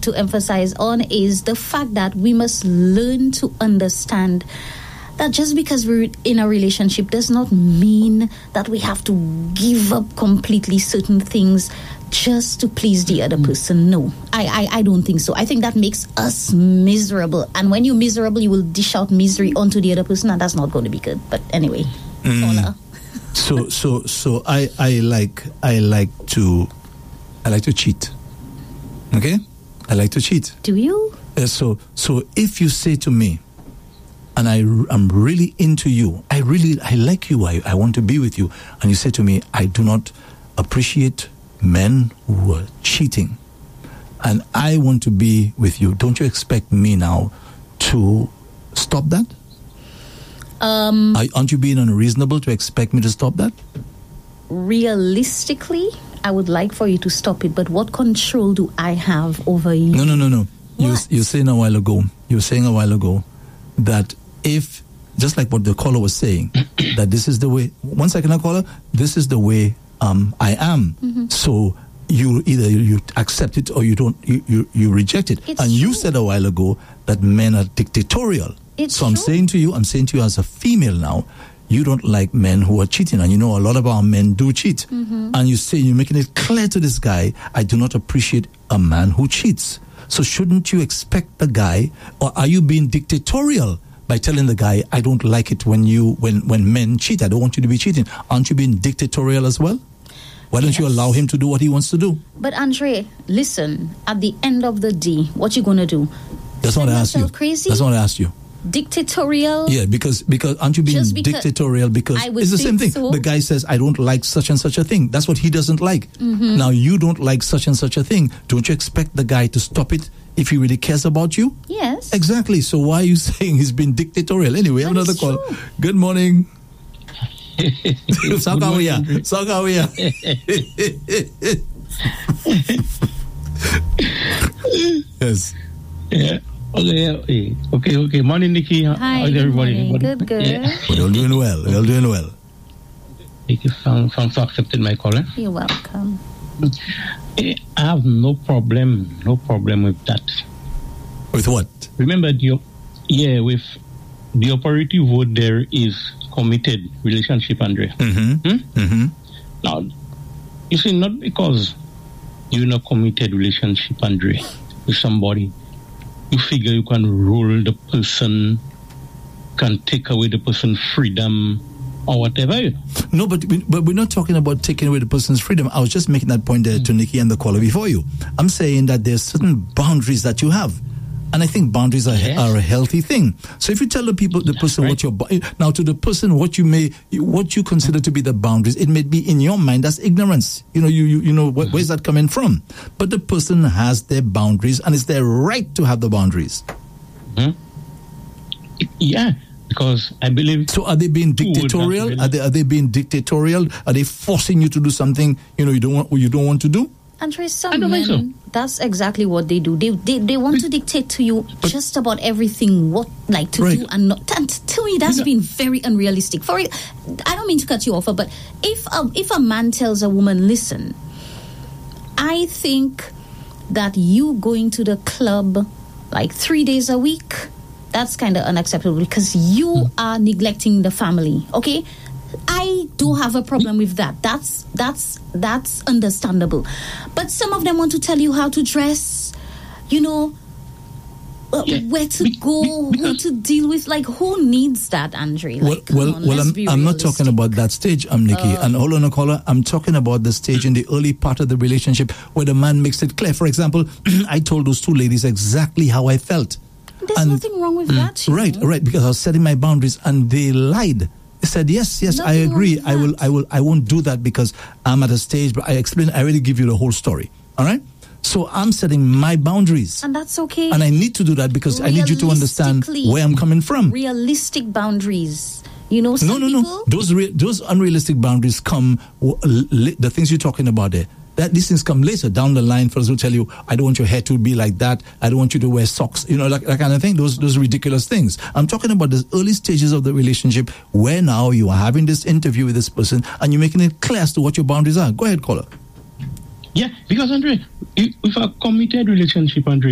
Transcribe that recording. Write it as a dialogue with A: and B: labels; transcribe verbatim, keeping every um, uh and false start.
A: to emphasize on is the fact that we must learn to understand that just because we're in a relationship does not mean that we have to give up completely certain things just to please the other person. No, I, I, I don't think so. I think that makes us miserable. And when you're miserable, you will dish out misery onto the other person, and that's not going to be good. But anyway, mm.
B: so so so I, I like I like to I like to cheat. Okay? I like to cheat.
A: Do you?
B: Uh, so so if you say to me, and I, I'm really into you, I really, I like you, I, I want to be with you, and you say to me, I do not appreciate men who are cheating, and I want to be with you, don't you expect me now to stop that?
A: Um,
B: are, aren't you being unreasonable to expect me to stop that?
A: Realistically, I would like for you to stop it, but what control do I have over you?
B: No, no, no, no. You, you were saying a while ago, you were saying a while ago that if, just like what the caller was saying, that this is the way, one second, caller, this is the way um, I am. Mm-hmm. So you either you accept it or you don't, you, you, you reject it.
A: It's
B: and
A: true.
B: You said a while ago that men are dictatorial.
A: It's
B: so I'm
A: true.
B: saying to you, I'm saying to you as a female now, you don't like men who are cheating. And you know, a lot of our men do cheat. Mm-hmm. And you say, you're making it clear to this guy, I do not appreciate a man who cheats. So shouldn't you expect the guy, or are you being dictatorial by telling the guy, I don't like it when you when, when men cheat. I don't want you to be cheating. Aren't you being dictatorial as well? Why don't yes. you allow him to do what he wants to do?
A: But Andre, listen, at the end of the day, what you gonna do?
B: That's what I asked you.
A: Crazy?
B: That's what I asked you.
A: Dictatorial?
B: Yeah, because because aren't you being because dictatorial? Because it's the same thing.
A: So.
B: The guy says, I don't like such and such a thing. That's what he doesn't like. Mm-hmm. Now you don't like such and such a thing. Don't you expect the guy to stop it if he really cares about you?
A: Yes.
B: Exactly. So why are you saying he's been dictatorial? Anyway, have another call. True. Good morning. Sakawia. Sakawia. Yes.
C: Yeah. Okay, okay, okay. Morning, Nikki.
A: Hi,
C: how's everybody?
A: Morning. Good, good.
C: Yeah.
B: We're all doing well. We're all doing well.
C: Thank you for, for accepting my call. Eh?
A: You're welcome.
C: I have no problem, no problem with that.
B: With what?
C: Remember, the, yeah, with the operative word there is committed relationship, Andre.
B: Mm-hmm. Hmm? Mm-hmm.
C: Now, you see, not because you're in a committed relationship, Andre, with somebody, you figure you can rule the person, can take away the person's freedom, or whatever.
B: No, but we, but we're not talking about taking away the person's freedom. I was just making that point there mm. to Nikki and the caller before you. I'm saying that there's certain boundaries that you have. And I think boundaries are, yes. are a healthy thing. So if you tell the people, the That's person, right. what you're, now to the person, what you may, what you consider to be the boundaries, it may be in your mind, that's ignorance. You know, you, you, you know, wh- where's that coming from? But the person has their boundaries and it's their right to have the boundaries.
C: Mm-hmm. Yeah, because I believe.
B: So are they being dictatorial? Are they, are they being dictatorial? Are they forcing you to do something, you know, you don't want, you don't want to do?
A: Andre, some men, so. That's exactly what they do. They they, they want to dictate to you but, just about everything, what like to right. do and not. And to me, that's you know, been very unrealistic. For it, I don't mean to cut you off, but if a, if a man tells a woman, listen, I think that you going to the club like three days a week, that's kind of unacceptable because you hmm. are neglecting the family. Okay. I do have a problem with that. That's that's that's understandable. But some of them want to tell you how to dress, you know, uh, yeah. where to be, go, be, who to deal with. Like, who needs that, Andre? Like,
B: well, well,
A: on,
B: well I'm, I'm not talking about that stage, um, Nikki. Uh, and hold on, caller. I'm talking about the stage in the early part of the relationship where the man makes it clear. For example, I told those two ladies exactly how I felt.
A: There's
B: and,
A: nothing wrong with mm, that.
B: Right,
A: know?
B: right, because I was setting my boundaries and they lied. They said, yes, yes,
A: Nothing
B: I agree. I will,
A: that.
B: I will, I won't do that because I'm at a stage, but I explain, I already give you the whole story. All right? So I'm setting my boundaries.
A: And that's okay.
B: And I need to do that because I need you to understand where I'm coming from.
A: Realistic boundaries. You know, some
B: no, no,
A: people...
B: no. Those, re- those unrealistic boundaries come, the things you're talking about there. That these things come later down the line. For us will tell you, I don't want your hair to be like that. I don't want you to wear socks. You know, that, that kind of thing. Those those ridiculous things. I'm talking about the early stages of the relationship where now you are having this interview with this person and you're making it clear as to what your boundaries are. Go ahead, caller.
C: Yeah, because Andre, if a committed relationship, Andre,